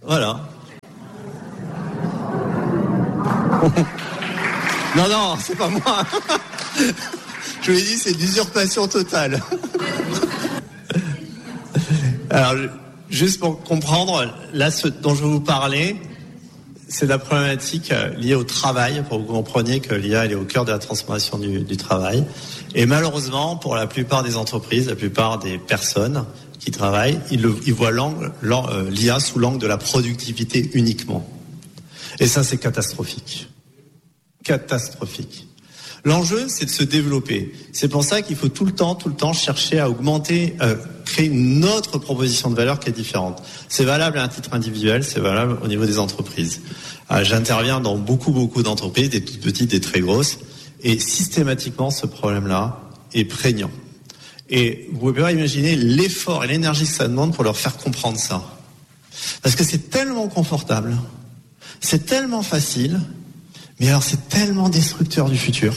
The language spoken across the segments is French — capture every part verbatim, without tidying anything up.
Voilà. Non, non, c'est pas moi. Je vous l'ai dit, c'est l'usurpation totale. Alors, juste pour comprendre, là, ce dont je vais vous parler, c'est la problématique liée au travail, pour que vous compreniez que l'I A elle est au cœur de la transformation du, du travail. Et malheureusement, pour la plupart des entreprises, la plupart des personnes qui travaillent, ils, le, ils voient l'angle, l'I A sous l'angle de la productivité uniquement. Et ça, c'est catastrophique. Catastrophique. L'enjeu, c'est de se développer. C'est pour ça qu'il faut tout le temps, tout le temps chercher à augmenter, euh, créer une autre proposition de valeur qui est différente. C'est valable à un titre individuel, c'est valable au niveau des entreprises. Euh, j'interviens dans beaucoup, beaucoup d'entreprises, des toutes petites, des très grosses, et systématiquement, ce problème-là est prégnant. Et vous pouvez pas imaginer l'effort et l'énergie que ça demande pour leur faire comprendre ça. Parce que c'est tellement confortable, c'est tellement facile, mais alors c'est tellement destructeur du futur.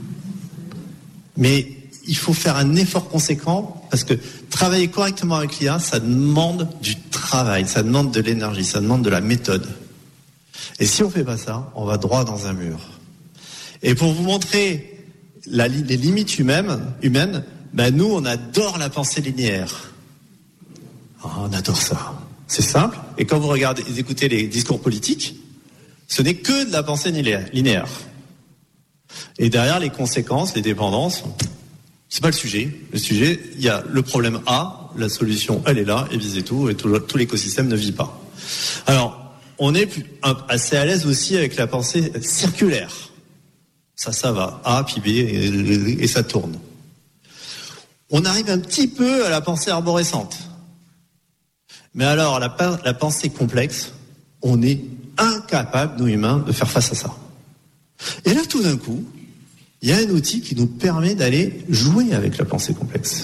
Mais il faut faire un effort conséquent parce que travailler correctement avec l'I A, ça demande du travail, ça demande de l'énergie, ça demande de la méthode. Et si on fait pas ça, on va droit dans un mur. Et pour vous montrer la, les limites humaines, humaines, ben nous on adore la pensée linéaire. Oh, on adore ça. C'est simple. Et quand vous regardez, écoutez les discours politiques, ce n'est que de la pensée linéaire. Et derrière, les conséquences, les dépendances, c'est pas le sujet. Le sujet, il y a le problème A, la solution, elle est là, et visez tout, et tout, tout l'écosystème ne vit pas. Alors, on est assez à l'aise aussi avec la pensée circulaire. Ça, ça va. A, puis B, et, et ça tourne. On arrive un petit peu à la pensée arborescente. Mais alors, la, la pensée complexe, on est incapable, nous humains, de faire face à ça. Et là, tout d'un coup, il y a un outil qui nous permet d'aller jouer avec la pensée complexe.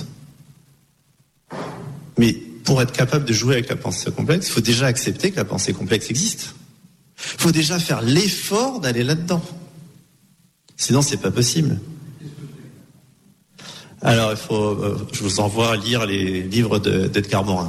Mais pour être capable de jouer avec la pensée complexe, il faut déjà accepter que la pensée complexe existe. Il faut déjà faire l'effort d'aller là-dedans. Sinon, c'est pas possible. Alors, il faut, euh, je vous envoie lire les livres de, d'Edgar Morin.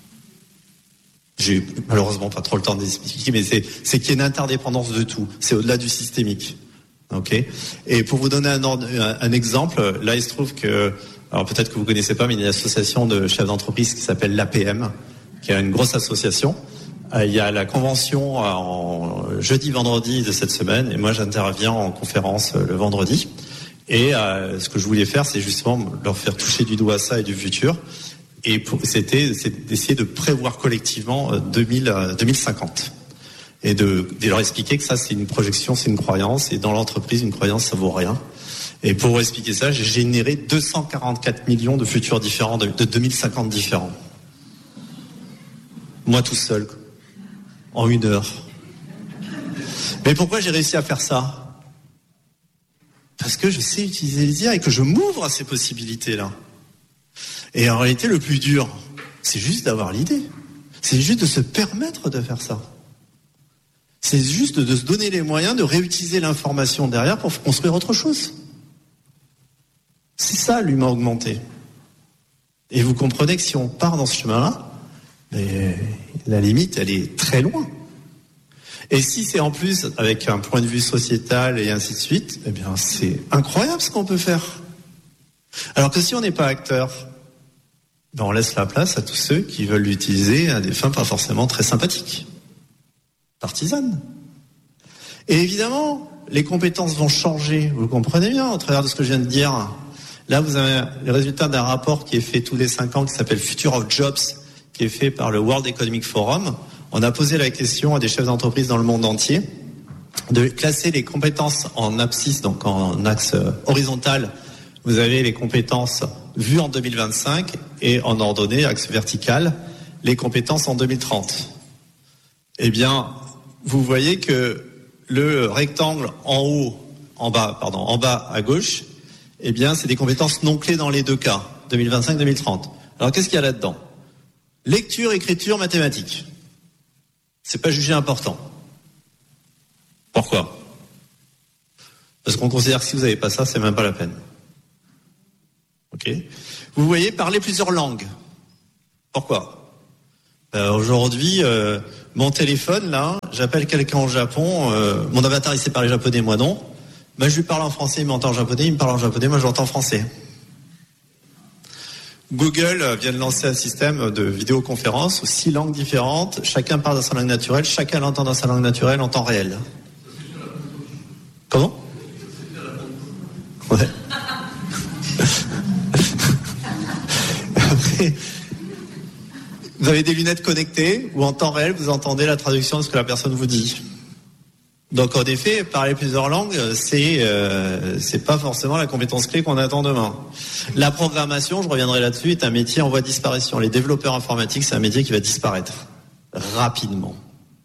J'ai malheureusement pas trop le temps d'expliquer, mais c'est, c'est qu'il y a une interdépendance de tout. C'est au-delà du systémique. Ok. Et pour vous donner un, un, un exemple, là, il se trouve que, alors peut-être que vous connaissez pas, mais il y a une association de chefs d'entreprise qui s'appelle l'A P M, qui est une grosse association. Euh, il y a la convention en jeudi, vendredi de cette semaine, et moi, j'interviens en conférence le vendredi. Et euh, ce que je voulais faire, c'est justement leur faire toucher du doigt ça et du futur. Et pour, c'était, c'était d'essayer de prévoir collectivement deux mille, deux mille cinquante. Et de, de leur expliquer que ça, c'est une projection, c'est une croyance. Et dans l'entreprise, une croyance, ça vaut rien. Et pour expliquer ça, j'ai généré deux cent quarante-quatre millions de futurs différents, de, de deux mille cinquante différents. Moi tout seul. En une heure. Mais pourquoi j'ai réussi à faire ça? Parce que je sais utiliser les I A et que je m'ouvre à ces possibilités-là. Et en réalité, le plus dur, c'est juste d'avoir l'idée. C'est juste de se permettre de faire ça. C'est juste de se donner les moyens de réutiliser l'information derrière pour construire autre chose. C'est ça, l'humain augmenté. Et vous comprenez que si on part dans ce chemin-là, mais la limite, elle est très loin. Et si c'est en plus avec un point de vue sociétal et ainsi de suite, eh bien, c'est incroyable ce qu'on peut faire. Alors que si on n'est pas acteur, ben on laisse la place à tous ceux qui veulent l'utiliser à des fins pas forcément très sympathiques, partisanes. Et évidemment, les compétences vont changer. Vous comprenez bien au travers de ce que je viens de dire. Là, vous avez les résultats d'un rapport qui est fait tous les cinq ans, qui s'appelle Future of Jobs, qui est fait par le World Economic Forum. On a posé la question à des chefs d'entreprise dans le monde entier de classer les compétences en abscisse, donc en axe horizontal. Vous avez les compétences vues en deux mille vingt-cinq et en ordonnée, axe vertical, les compétences en deux mille trente. Eh bien, vous voyez que le rectangle en haut, en bas, pardon, en bas à gauche, eh bien, c'est des compétences non clés dans les deux cas, deux mille vingt-cinq deux mille trente. Alors, qu'est-ce qu'il y a là-dedans? Lecture, écriture, mathématiques. C'est pas jugé important. Pourquoi? Parce qu'on considère que si vous n'avez pas ça, c'est même pas la peine. Ok. Vous voyez, parler plusieurs langues. Pourquoi? euh, Aujourd'hui, euh, mon téléphone, là, j'appelle quelqu'un au Japon, euh, mon avatar, il sait parler japonais, moi non. Ben, je lui parle en français, il m'entend en japonais, il me parle en japonais, moi je l'entends en français. Google vient de lancer un système de vidéoconférence aux six langues différentes, chacun parle dans sa langue naturelle, chacun l'entend dans sa langue naturelle en temps réel. Comment ? Ouais. Après, vous avez des lunettes connectées où en temps réel vous entendez la traduction de ce que la personne vous dit. Donc en effet, parler plusieurs langues, c'est euh, c'est pas forcément la compétence clé qu'on attend demain. La programmation, je reviendrai là-dessus, est un métier en voie de disparition. Les développeurs informatiques, c'est un métier qui va disparaître rapidement.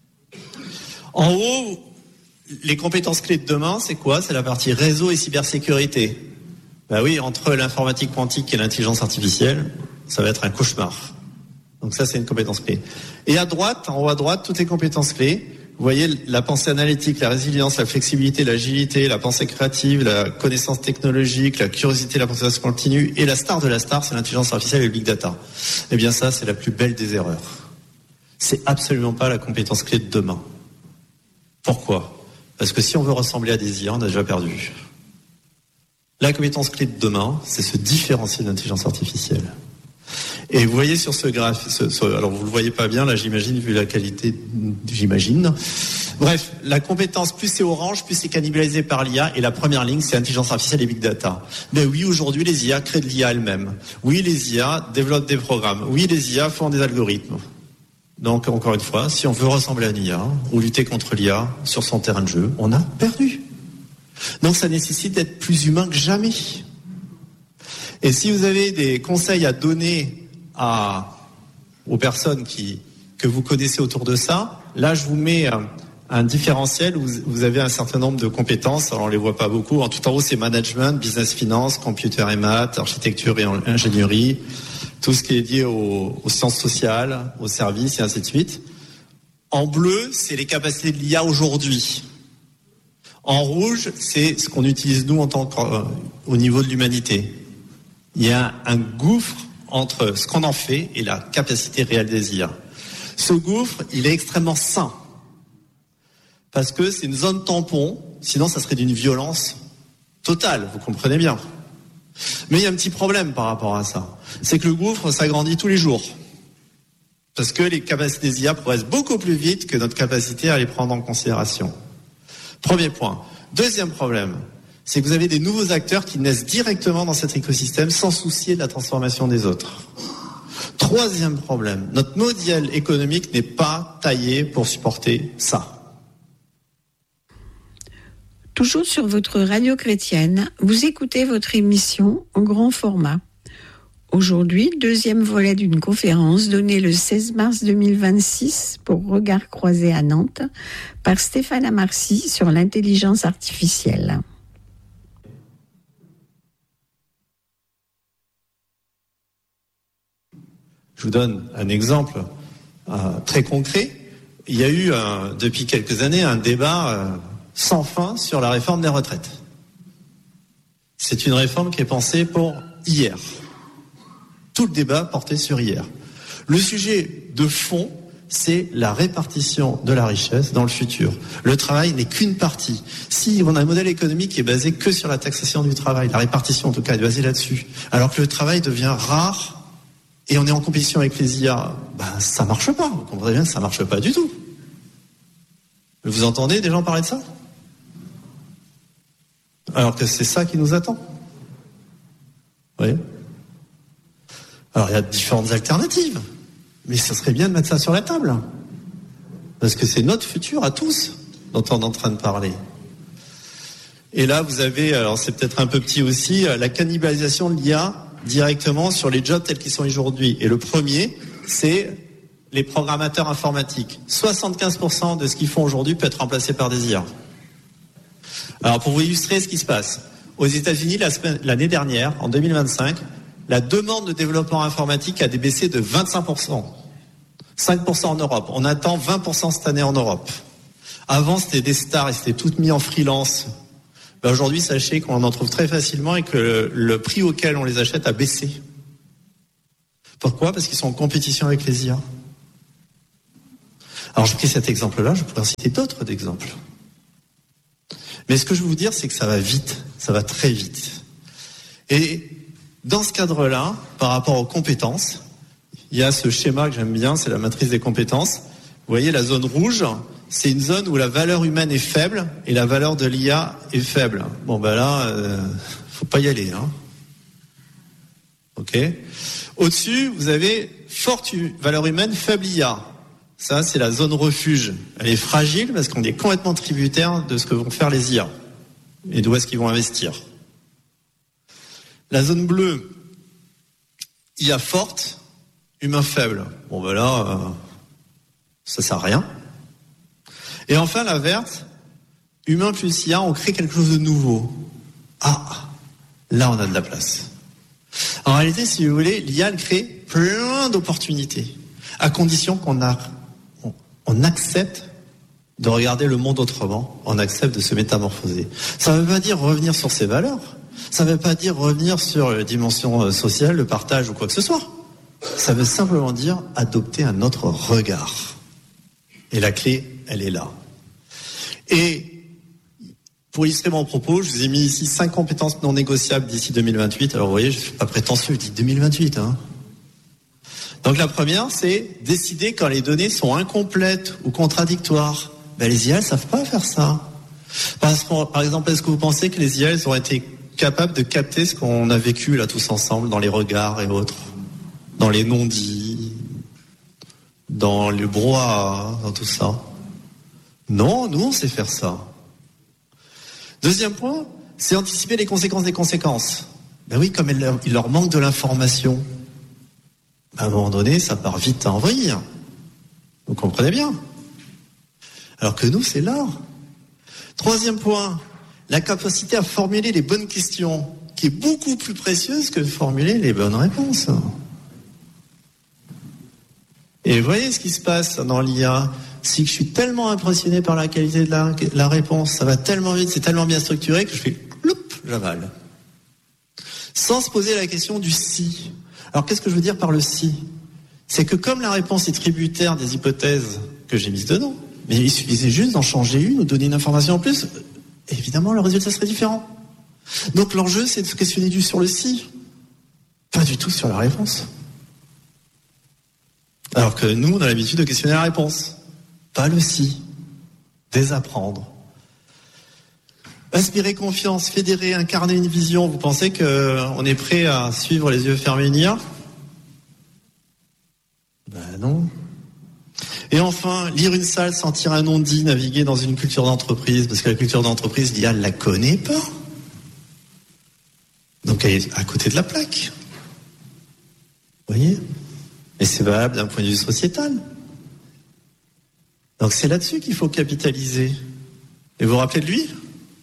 En haut, les compétences clés de demain, c'est quoi ? C'est la partie réseau et cybersécurité. Ben oui, entre l'informatique quantique et l'intelligence artificielle, ça va être un cauchemar. Donc ça, c'est une compétence clé. Et à droite, en haut à droite, toutes les compétences clés. Vous voyez, la pensée analytique, la résilience, la flexibilité, l'agilité, la pensée créative, la connaissance technologique, la curiosité, la pensée continue, et la star de la star, c'est l'intelligence artificielle et le big data. Eh bien ça, c'est la plus belle des erreurs. C'est absolument pas la compétence clé de demain. Pourquoi ? Parce que si on veut ressembler à des I A, on a déjà perdu. La compétence clé de demain, c'est se différencier de l'intelligence artificielle. Et vous voyez sur ce graphe, ce, ce, alors vous le voyez pas bien, là j'imagine, vu la qualité, j'imagine. Bref, la compétence, plus c'est orange, plus c'est cannibalisé par l'I A, et la première ligne, c'est intelligence artificielle et big data. Mais oui, aujourd'hui, les I A créent de l'I A elles-mêmes. Oui, les I A développent des programmes. Oui, les I A font des algorithmes. Donc, encore une fois, si on veut ressembler à une I A, ou lutter contre l'I A sur son terrain de jeu, on a perdu. Donc, ça nécessite d'être plus humain que jamais. Et si vous avez des conseils à donner à, aux personnes qui, que vous connaissez autour de ça, là je vous mets un, un différentiel où vous, vous avez un certain nombre de compétences, alors on les voit pas beaucoup, en tout en haut c'est management, business finance, computer et maths, architecture et ingénierie, tout ce qui est lié aux, aux sciences sociales, aux services et ainsi de suite. En bleu, c'est les capacités de l'I A aujourd'hui. En rouge, c'est ce qu'on utilise nous en tant qu'au niveau de l'humanité. Il y a un gouffre entre ce qu'on en fait et la capacité réelle des I A. Ce gouffre, il est extrêmement sain. Parce que c'est une zone tampon, sinon ça serait d'une violence totale, vous comprenez bien. Mais il y a un petit problème par rapport à ça. C'est que le gouffre s'agrandit tous les jours. Parce que les capacités des I A progressent beaucoup plus vite que notre capacité à les prendre en considération. Premier point. Deuxième problème, c'est que vous avez des nouveaux acteurs qui naissent directement dans cet écosystème sans soucier de la transformation des autres. Troisième problème, notre modèle économique n'est pas taillé pour supporter ça. Toujours sur votre radio chrétienne, vous écoutez votre émission en grand format. Aujourd'hui, deuxième volet d'une conférence donnée le seize mars deux mille vingt-six pour Regard croisé à Nantes par Stéphane Amarcy sur l'intelligence artificielle. Je vous donne un exemple euh, très concret. Il y a eu, euh, depuis quelques années, un débat euh, sans fin sur la réforme des retraites. C'est une réforme qui est pensée pour hier. Tout le débat portait sur hier. Le sujet de fond, c'est la répartition de la richesse dans le futur. Le travail n'est qu'une partie. Si on a un modèle économique qui est basé que sur la taxation du travail, la répartition en tout cas est basée là-dessus, alors que le travail devient rare, et on est en compétition avec les I A, ben, ça marche pas. Vous comprenez bien que ça marche pas du tout. Vous entendez des gens parler de ça ? Alors que c'est ça qui nous attend. Vous voyez ? Alors il y a différentes alternatives. Mais ça serait bien de mettre ça sur la table. Parce que c'est notre futur à tous dont on est en train de parler. Et là, vous avez, alors c'est peut-être un peu petit aussi, la cannibalisation de l'I A directement sur les jobs tels qu'ils sont aujourd'hui. Et le premier, c'est les programmateurs informatiques. soixante-quinze pour cent de ce qu'ils font aujourd'hui peut être remplacé par des I A. Alors pour vous illustrer ce qui se passe, aux États-Unis, la semaine, l'année dernière, en deux mille vingt-cinq, la demande de développement informatique a débaissé de vingt-cinq pour cent. cinq pour cent en Europe. On attend vingt pour cent cette année en Europe. Avant, c'était des stars et c'était tout mis en freelance. Ben aujourd'hui, sachez qu'on en trouve très facilement et que le, le prix auquel on les achète a baissé. Pourquoi ? Parce qu'ils sont en compétition avec les I A. Alors, j'ai pris cet exemple-là, je pourrais en citer d'autres exemples. Mais ce que je veux vous dire, c'est que ça va vite, ça va très vite. Et dans ce cadre-là, par rapport aux compétences, il y a ce schéma que j'aime bien, c'est la matrice des compétences. Vous voyez, la zone rouge, c'est une zone où la valeur humaine est faible et la valeur de l'I A est faible. Bon, ben là, euh, faut pas y aller, hein. Ok. Au-dessus, vous avez forte valeur humaine, faible I A. Ça, c'est la zone refuge. Elle est fragile parce qu'on est complètement tributaire de ce que vont faire les I A et d'où est-ce qu'ils vont investir. La zone bleue, I A forte, humain faible. Bon, ben là, euh, ça sert à rien. Et enfin, la verte, humain plus I A, on crée quelque chose de nouveau. Ah, là, on a de la place. En réalité, si vous voulez, l'I A, elle crée plein d'opportunités, à condition qu'on a, on, on accepte de regarder le monde autrement, on accepte de se métamorphoser. Ça ne veut pas dire revenir sur ses valeurs, ça ne veut pas dire revenir sur la dimension sociale, le partage ou quoi que ce soit. Ça veut simplement dire adopter un autre regard. Et la clé, elle est là. Et pour illustrer mon propos, je vous ai mis ici cinq compétences non négociables d'ici deux mille vingt-huit. Alors vous voyez, je ne suis pas prétentieux, je dis deux mille vingt-huit. Hein. Donc la première, c'est décider quand les données sont incomplètes ou contradictoires. Ben, les I A ne savent pas faire ça. Parce que, par exemple, est-ce que vous pensez que les I A elles ont été capables de capter ce qu'on a vécu là tous ensemble, dans les regards et autres, dans les non-dits, dans le brouhaha, dans tout ça? Non, nous on sait faire ça. Deuxième point, c'est anticiper les conséquences des conséquences. Ben oui, comme il leur, il leur manque de l'information, ben à un moment donné, ça part vite à envahir. Vous comprenez bien. Alors que nous, c'est l'art. Troisième point, la capacité à formuler les bonnes questions, qui est beaucoup plus précieuse que de formuler les bonnes réponses. Et vous voyez ce qui se passe dans l'I A, c'est que je suis tellement impressionné par la qualité de la, la réponse, ça va tellement vite, c'est tellement bien structuré que je fais ploup, j'avale. Sans se poser la question du si. Alors qu'est-ce que je veux dire par le si? C'est que comme la réponse est tributaire des hypothèses que j'ai mises dedans, mais il suffisait juste d'en changer une ou donner une information en plus, évidemment le résultat serait différent. Donc l'enjeu c'est de se questionner du sur le si, pas du tout sur la réponse. Alors que nous on a l'habitude de questionner la réponse. Pas le si, désapprendre. Inspirer confiance, fédérer, incarner une vision. Vous pensez qu'on est prêt à suivre les yeux fermés une I A? Ben non. Et enfin, lire une salle, sentir un non-dit, naviguer dans une culture d'entreprise, parce que la culture d'entreprise, l'I A ne la connaît pas. Donc elle est à côté de la plaque. Vous voyez? Et c'est valable d'un point de vue sociétal. Donc c'est là-dessus qu'il faut capitaliser. Et vous vous rappelez de lui?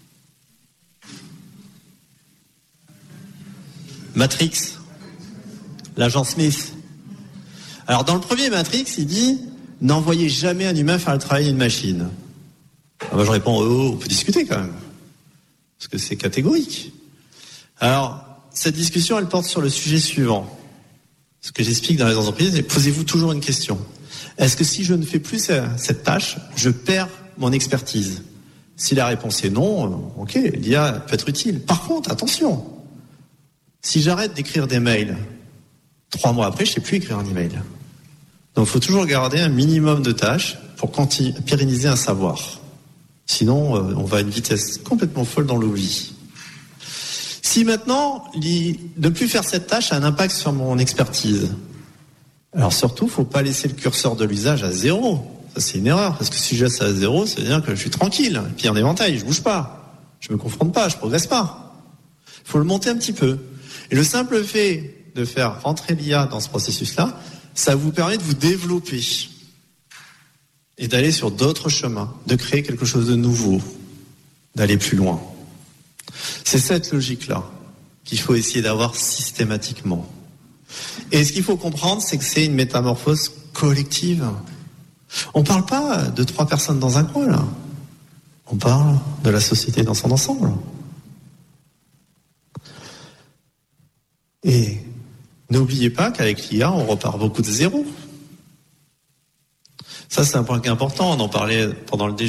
Matrix, l'agent Smith. Alors dans le premier Matrix, il dit « N'envoyez jamais un humain faire le travail d'une machine ». Ah ben, je réponds « Oh, on peut discuter quand même ». Parce que c'est catégorique. Alors, cette discussion, elle porte sur le sujet suivant. Ce que j'explique dans les entreprises, c'est posez-vous toujours une question. Est-ce que si je ne fais plus cette tâche, je perds mon expertise? Si la réponse est non, ok, l'I A peut être utile. Par contre, attention, si j'arrête d'écrire des mails, trois mois après, je ne sais plus écrire un email. Donc il faut toujours garder un minimum de tâches pour continu- pérenniser un savoir. Sinon, euh, on va à une vitesse complètement folle dans l'oubli. Si maintenant, ne plus faire cette tâche a un impact sur mon expertise, alors surtout, il ne faut pas laisser le curseur de l'usage à zéro. Ça, c'est une erreur, parce que si je laisse ça à zéro, ça veut dire que je suis tranquille. Et puis en éventail, je ne bouge pas. Je ne me confronte pas, je ne progresse pas. Il faut le monter un petit peu. Et le simple fait de faire rentrer l'I A dans ce processus-là, ça vous permet de vous développer et d'aller sur d'autres chemins, de créer quelque chose de nouveau, d'aller plus loin. C'est cette logique-là qu'il faut essayer d'avoir systématiquement. Et ce qu'il faut comprendre, c'est que c'est une métamorphose collective. On ne parle pas de trois personnes dans un coin, là. On parle de la société dans son ensemble. Et n'oubliez pas qu'avec l'I A, on repart beaucoup de zéro. Ça, c'est un point qui est important. On en parlait pendant le déjeuner.